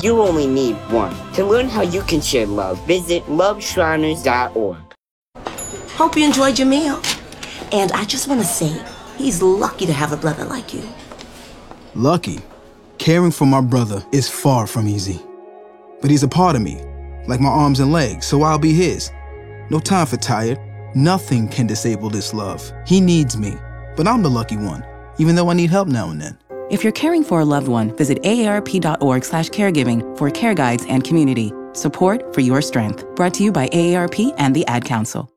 You only need one. To learn how you can share love, visit loveshriners.org. Hope you enjoyed your meal. And I just want to say, he's lucky to have a brother like you. Lucky? Caring for my brother is far from easy. But he's a part of me, like my arms and legs, so I'll be his. No time for tired. Nothing can disable this love. He needs me, but I'm the lucky one, even though I need help now and then. If you're caring for a loved one, visit aarp.org/caregiving for care guides and community. Support for your strength. Brought to you by AARP and the Ad Council.